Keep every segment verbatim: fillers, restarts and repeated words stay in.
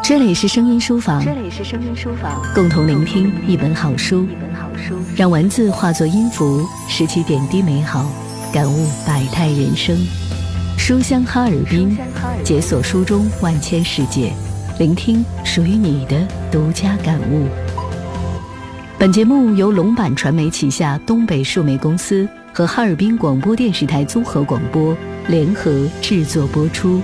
这里是声音书房， 这里是声音书房， 共同聆听一本好书， 一本好书， 让文字化作音符，拾起点滴美好，感悟百态人生。书香哈尔滨，解锁书中万千世界，聆听属于你的独家感悟。本节目由龙版传媒旗下东北树莓公司和哈尔滨广播电视台综合广播联合制作播出。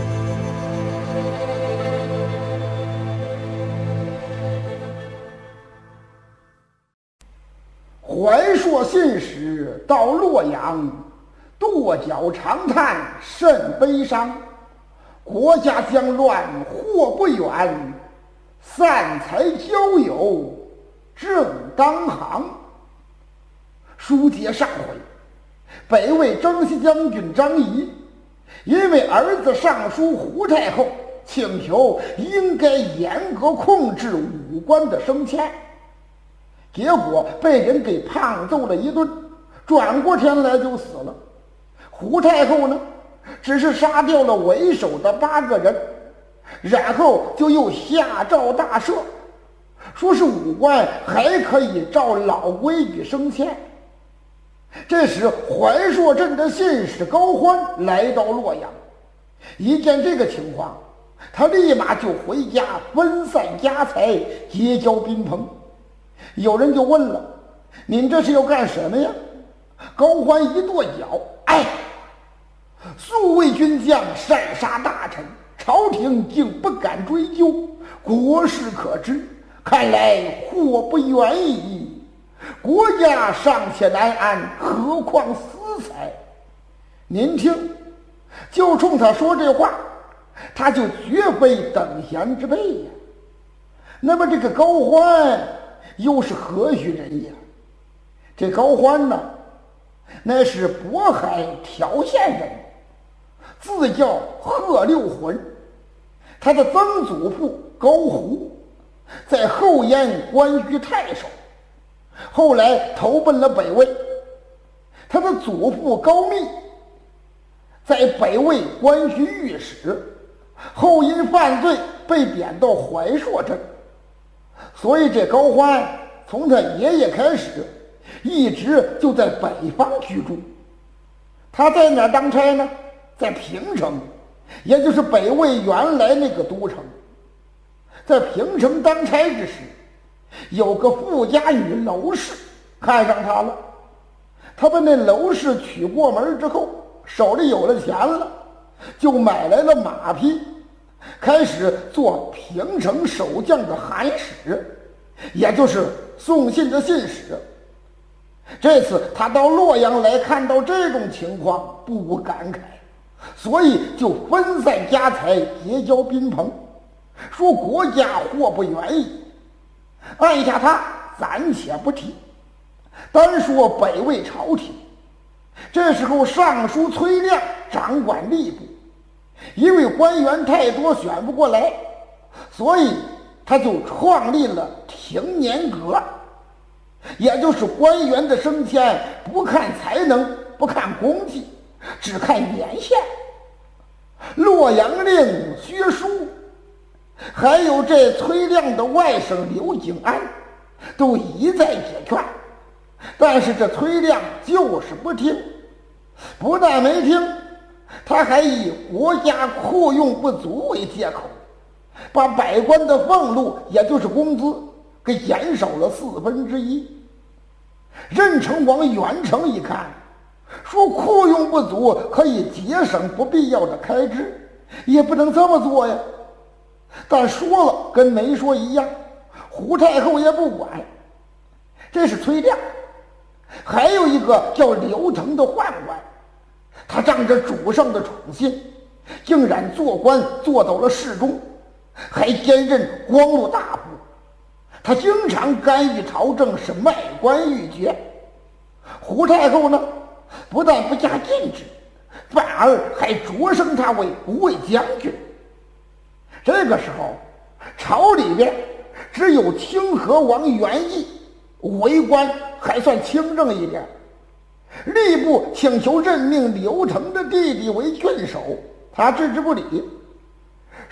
怀朔信使到洛阳，跺脚长叹甚悲伤。国家将乱祸不远，散财交友正当行。书接上回，北魏征西将军张仪因为儿子上书胡太后，请求应该严格控制武官的升迁，结果被人给胖揍了一顿，转过天来就死了。胡太后呢，只是杀掉了为首的八个人，然后就又下诏大赦，说是武官还可以照老规矩升迁。这时怀朔镇的信使高欢来到洛阳，一见这个情况，他立马就回家分散家财，结交宾朋。有人就问了，您这是要干什么呀？高欢一跺脚，哎，数位军将擅杀大臣，朝廷竟不敢追究，国事可知，看来祸不远矣。国家尚且难安，何况私财？您听，就冲他说这话，他就绝非等闲之辈呀。那么这个高欢又是何许人也？这高欢呢，那是渤海条县人，自叫贺六浑。他的曾祖父高胡在后燕官居太守，后来投奔了北魏。他的祖父高密在北魏官居御史，后因犯罪被贬到怀朔镇。所以这高欢从他爷爷开始一直就在北方居住。他在哪儿当差呢？在平城，也就是北魏原来那个都城。在平城当差之时，有个富家女娄氏看上他了。他把那娄氏娶过门之后，手里有了钱了，就买来了马匹，开始做平城守将的函使，也就是送信的信使。这次他到洛阳来，看到这种情况，不无感慨，所以就分散家财，结交宾朋，说国家祸不远矣。按下他暂且不提，单说北魏朝廷。这时候尚书崔亮掌管吏部，因为官员太多选不过来，所以他就创立了廷年阁，也就是官员的升迁不看才能，不看功绩，只看年限。洛阳令薛书还有这崔亮的外甥刘景安都一再解劝，但是这崔亮就是不听。不但没听，他还以国家库用不足为借口，把百官的俸禄，也就是工资，给减少了四分之一。任城王元成一看，说库用不足可以节省不必要的开支，也不能这么做呀。但说了跟没说一样，胡太后也不管。这是崔亮。还有一个叫刘成的宦官，他仗着主上的宠信，竟然做官做到了侍中，还兼任光禄大夫。他经常干预朝政，是卖官鬻爵。胡太后呢，不但不加禁止，反而还擢升他为护卫将军。这个时候朝里边只有清河王元义为官还算清正一点，吏部请求任命刘成的弟弟为郡守，他置之不理。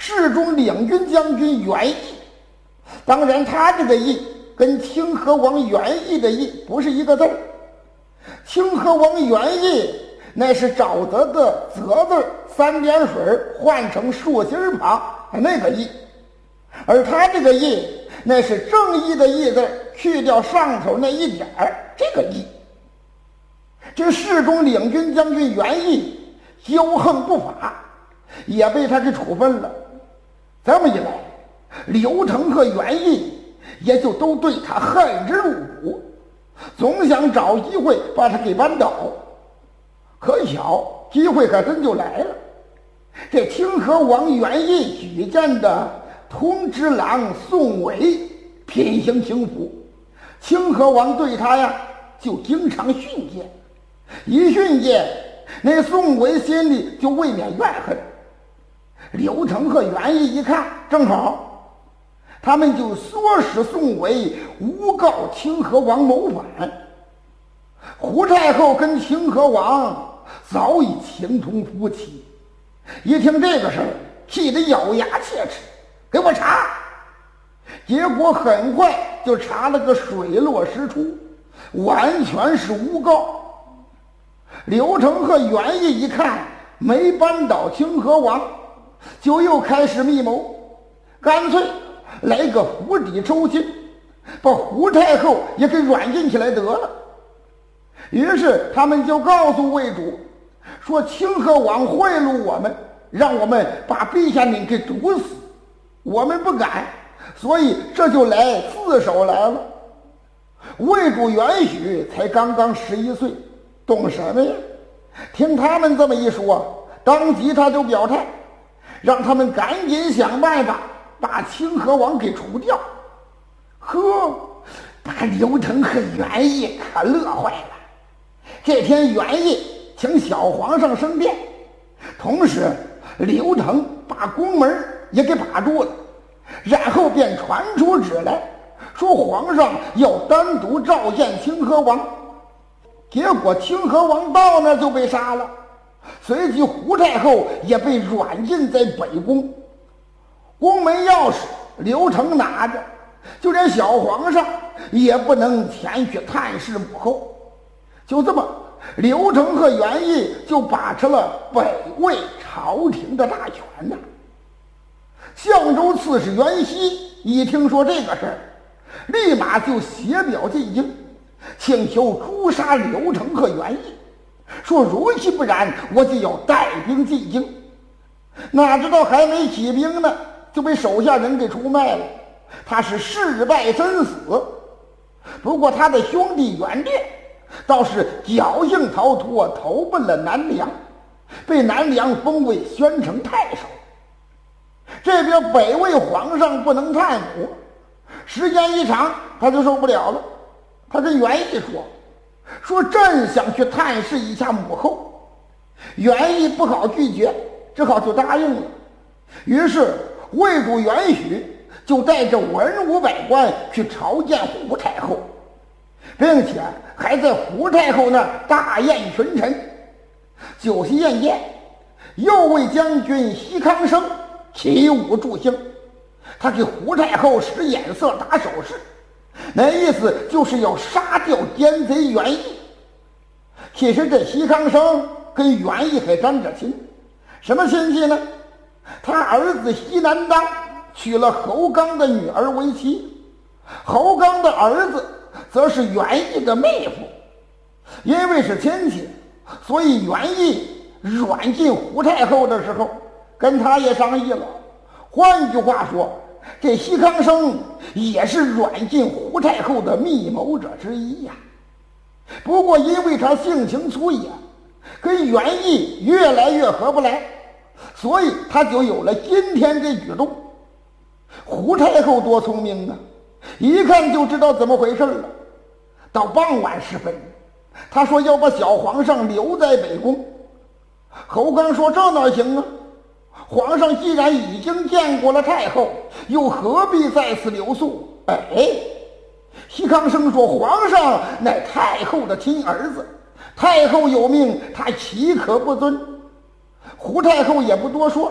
侍中领军将军袁毅。当然他这个毅跟清河王袁毅的毅不是一个字儿，清河王袁毅那是沼泽的泽字三点水换成竖心旁那个义，而他这个义那是正义的义字去掉上头那一点儿这个义。这侍中领军将军袁毅骄横不法，也被他给处分了。这么一来，刘成和袁毅也就都对他恨之入骨，总想找机会把他给扳倒。可巧机会可真就来了，这清河王袁毅举荐的通知郎宋伟品行轻浮，清河王对他呀就经常训诫，一训诫那宋伟心里就未免怨恨。刘成和袁毅一看正好，他们就唆使宋伟诬告清河王谋反。胡太后跟清河王早已情同夫妻，一听这个事儿，气得咬牙切齿，给我查！结果很快就查了个水落石出，完全是诬告。刘成和袁毅一看没扳倒清河王，就又开始密谋，干脆来个釜底抽薪，把胡太后也给软禁起来得了。于是他们就告诉魏主说，清河王贿赂我们，让我们把陛下您给毒死，我们不敢，所以这就来自首来了。魏主袁许才刚刚十一岁，懂什么呀？听他们这么一说，当即他就表态，让他们赶紧想办法把清河王给除掉。呵，把刘成和袁毅可乐坏了。这天袁毅请小皇上升殿，同时刘成把宫门也给把住了，然后便传出旨来，说皇上要单独召见清河王。结果清河王到那就被杀了，随即胡太后也被软禁在北宫。宫门钥匙刘成拿着，就连小皇上也不能前去探视母后。就这么，刘成和袁毅就把持了北魏朝廷的大权呐。相州刺史袁熙一听说这个事儿，立马就写表进京，请求诛杀刘成和袁毅，说如其不然，我就要带兵进京。哪知道还没起兵呢，就被手下人给出卖了，他是事败身死。不过他的兄弟袁烈倒是侥幸逃脱，投奔了南梁，被南梁封为宣城太守。这边北魏皇上不能探母，时间一长他就受不了了，他跟袁毅说说朕想去探视一下母后。袁毅不好拒绝，只好就答应了。于是魏主袁许就带着文武百官去朝见胡太后，并且还在胡太后那儿大宴群臣。酒席宴宴，右卫将军西康生起舞助兴，他给胡太后使眼色打手势，那意思就是要杀掉奸贼袁毅。其实这西康生跟袁毅还沾着亲，什么亲戚呢？他儿子西南当娶了侯刚的女儿为妻，侯刚的儿子则是袁毅的妹夫。因为是亲戚，所以袁毅软禁胡太后的时候跟他也商议了。换句话说，这西康生也是软禁胡太后的密谋者之一呀。不过因为他性情粗野，跟袁毅越来越合不来，所以他就有了今天这举动。胡太后多聪明啊，一看就知道怎么回事了。到傍晚时分，他说要把小皇上留在北宫。侯刚说这哪行啊，皇上既然已经见过了太后，又何必在此留宿？哎，西康生说皇上乃太后的亲儿子，太后有命，他岂可不遵？胡太后也不多说，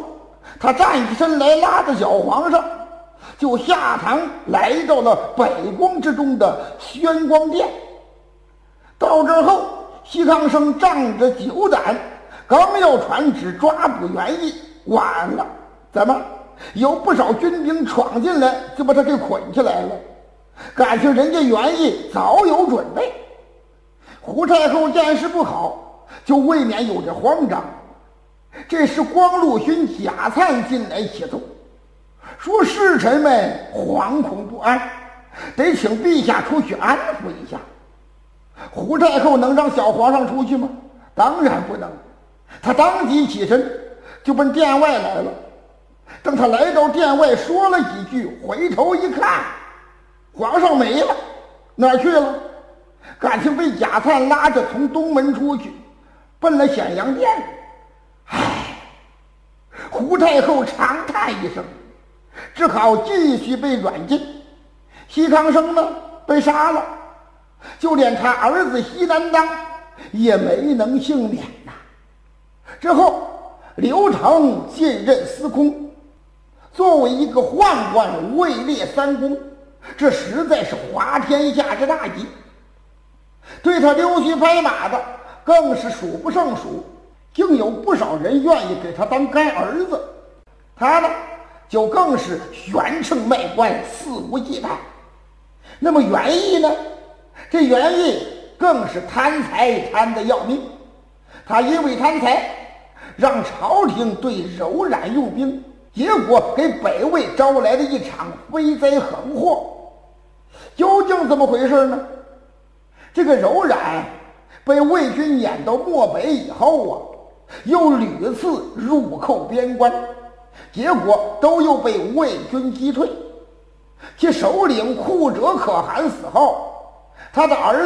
他站起身来，拉着小皇上，就下堂来到了北宫之中的宣光殿。到这后，西康生仗着酒胆，刚要传旨抓捕袁毅，晚了，怎么有不少军兵闯进来，就把他给捆起来了。感情人家袁毅早有准备。胡太后见势不好，就未免有点慌张。这时光禄勋贾粲进来启奏，说侍臣们惶恐不安，得请陛下出去安抚一下。胡太后能让小皇上出去吗？当然不能。他当即起身就奔殿外来了。等他来到殿外，说了几句，回头一看，皇上没了，哪儿去了？感情被贾粲拉着从东门出去，奔了显阳殿。唉，胡太后长叹一声，只好继续被软禁。西康生呢，被杀了，就连他儿子西南当也没能幸免呐。之后，刘成进任司空，作为一个宦官，位列三公，这实在是滑天下之大吉。对他溜须拍马的更是数不胜数，竟有不少人愿意给他当干儿子。他呢，就更是悬称卖官，肆无忌惮。那么袁毅呢？这袁毅更是贪财贪得要命。他因为贪财，让朝廷对柔然用兵，结果给北魏招来了一场飞灾横祸。究竟怎么回事呢？这个柔然被魏军撵到漠北以后啊，又屡次入寇边关，结果都又被魏军击退。其首领库哲可汗死后，他的儿